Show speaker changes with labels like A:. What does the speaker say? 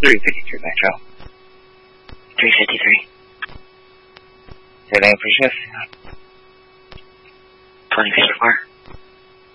A: 353 Metro.
B: 353.
A: Say name for shift.
B: 2054.